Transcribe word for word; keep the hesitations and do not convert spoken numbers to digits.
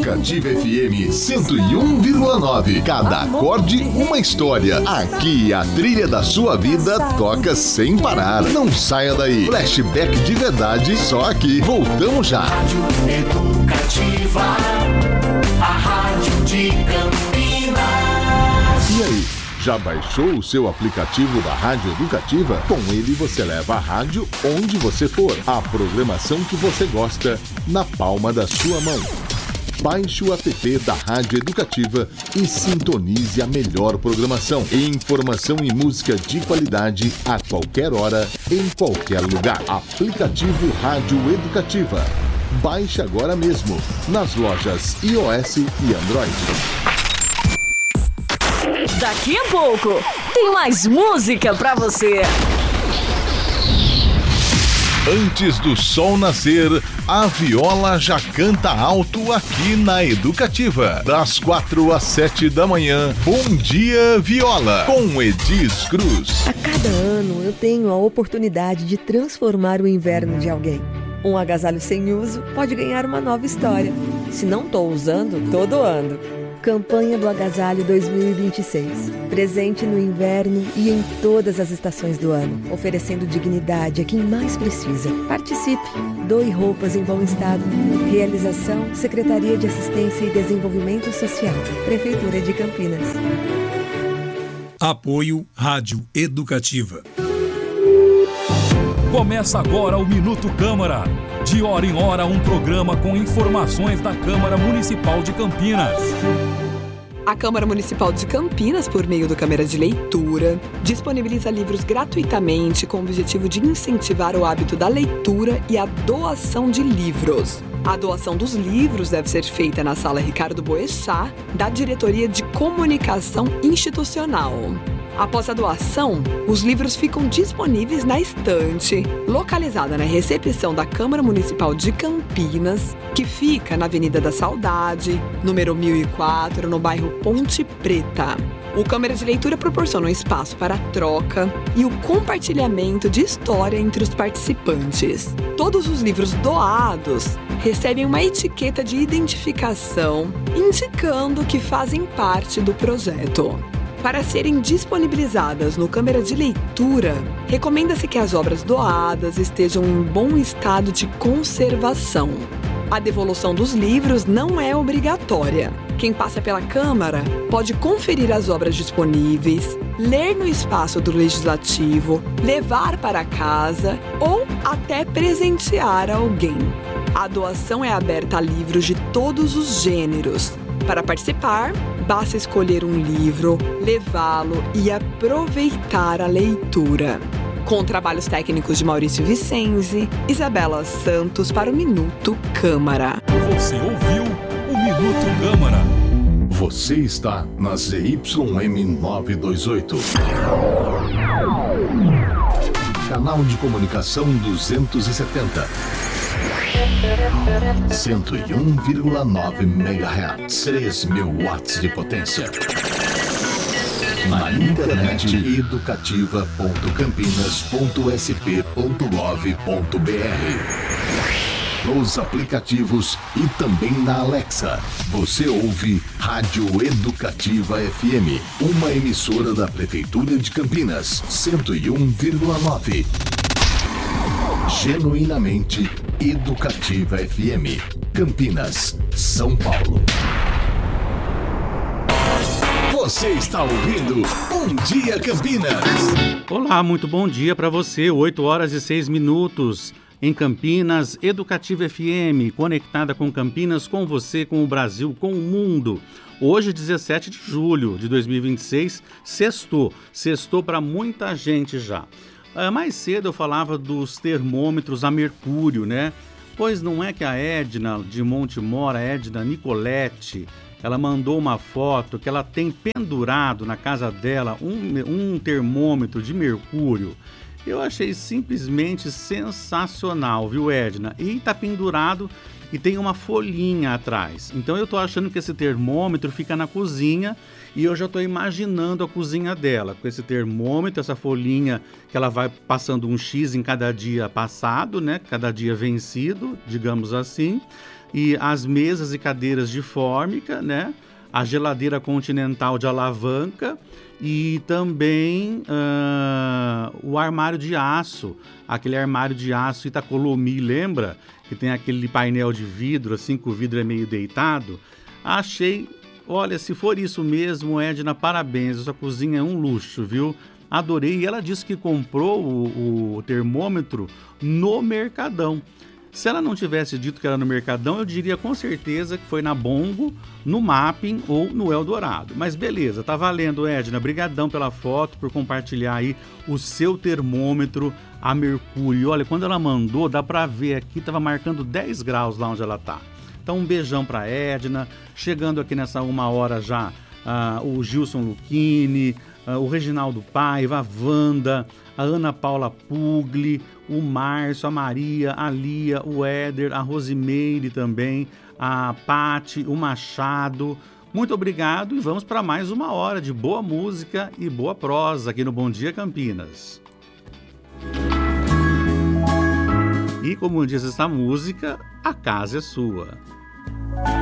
Educativa F M cento e um vírgula nove. Cada acorde uma história. Aqui a trilha da sua vida toca sem parar. Não saia daí. Flashback de verdade só aqui. Voltamos já. Rádio Educativa, a rádio de Campinas. E aí? Já baixou o seu aplicativo da Rádio Educativa? Com ele você leva a rádio onde você for. A programação que você gosta na palma da sua mão. Baixe o app da Rádio Educativa e sintonize a melhor programação. Informação e música de qualidade a qualquer hora, em qualquer lugar. Aplicativo Rádio Educativa. Baixe agora mesmo nas lojas iOS e Android. Daqui a pouco tem mais música pra você. Antes do sol nascer, a viola já canta alto aqui na Educativa. Das quatro às sete da manhã, Bom Dia Viola, com Edis Cruz. A cada ano eu tenho a oportunidade de transformar o inverno de alguém. Um agasalho sem uso pode ganhar uma nova história. Se não estou usando, tô doando. Campanha do Agasalho dois mil e vinte e seis. Presente no inverno e em todas as estações do ano, oferecendo dignidade a quem mais precisa. Participe! Doe roupas em bom estado. Realização: Secretaria de Assistência e Desenvolvimento Social, Prefeitura de Campinas. Apoio Rádio Educativa. Começa agora o Minuto Câmara. De hora em hora, um programa com informações da Câmara Municipal de Campinas. A Câmara Municipal de Campinas, por meio do Câmara de Leitura, disponibiliza livros gratuitamente com o objetivo de incentivar o hábito da leitura e a doação de livros. A doação dos livros deve ser feita na Sala Ricardo Boechat, da Diretoria de Comunicação Institucional. Após a doação, os livros ficam disponíveis na estante, localizada na recepção da Câmara Municipal de Campinas, que fica na Avenida da Saudade, número mil e quatro, no bairro Ponte Preta. O Câmara de Leitura proporciona um espaço para a troca e o compartilhamento de história entre os participantes. Todos os livros doados recebem uma etiqueta de identificação, indicando que fazem parte do projeto. Para serem disponibilizadas no Câmara de Leitura, recomenda-se que as obras doadas estejam em bom estado de conservação. A devolução dos livros não é obrigatória. Quem passa pela Câmara pode conferir as obras disponíveis, ler no espaço do Legislativo, levar para casa ou até presentear alguém. A doação é aberta a livros de todos os gêneros. Para participar, basta escolher um livro, levá-lo e aproveitar a leitura. Com trabalhos técnicos de Maurício Vicenzi, Isabela Santos para o Minuto Câmara. Você ouviu o Minuto Câmara. Você está na Z Y M novecentos e vinte e oito. Canal de comunicação duzentos e setenta. cento e um vírgula nove megahertz, três mil watts de potência. Na internet, educativa ponto campinas ponto s p ponto gov ponto b r. Nos aplicativos e também na Alexa. Você ouve Rádio Educativa F M, uma emissora da Prefeitura de Campinas, cento e um vírgula nove. Genuinamente Educativa F M, Campinas, São Paulo. Você está ouvindo Bom Dia Campinas. Olá, muito bom dia para você. oito horas e seis minutos em Campinas, Educativa F M, conectada com Campinas, com você, com o Brasil, com o mundo. Hoje, dezessete de julho de dois mil e vinte e seis, sextou. Sextou para muita gente já. Uh, mais cedo eu falava dos termômetros a mercúrio, né? Pois não é que a Edna de Montemor, a Edna Nicoletti, ela mandou uma foto que ela tem pendurado na casa dela um, um termômetro de mercúrio. Eu achei simplesmente sensacional, viu, Edna? E tá pendurado e tem uma folhinha atrás. Então eu tô achando que esse termômetro fica na cozinha e eu já tô imaginando a cozinha dela, com esse termômetro, essa folhinha que ela vai passando um X em cada dia passado, né? Cada dia vencido, digamos assim. e as mesas e cadeiras de fórmica, né? A geladeira continental de alavanca e também uh, o armário de aço, aquele armário de aço Itacolomi, lembra? Que tem aquele painel de vidro, assim, que o vidro é meio deitado. Achei, olha, se for isso mesmo, Edna, parabéns, essa cozinha é um luxo, viu? Adorei, e ela disse que comprou o, o termômetro no Mercadão. Se ela não tivesse dito que era no Mercadão, eu diria com certeza que foi na Bongo, no Mapping ou no Eldorado. Mas beleza, tá valendo, Edna. Brigadão pela foto, por compartilhar aí o seu termômetro a mercúrio. E olha, quando ela mandou, dá pra ver aqui, tava marcando dez graus lá onde ela tá. Então um beijão pra Edna. Chegando aqui nessa uma hora já, uh, o Gilson Lucchini, uh, o Reginaldo Paiva, a Wanda, a Ana Paula Pugli, o Márcio, a Maria, a Lia, o Éder, a Rosimeire também, a Pati, o Machado. Muito obrigado e vamos para mais uma hora de boa música e boa prosa aqui no Bom Dia Campinas. E como diz essa música, a casa é sua.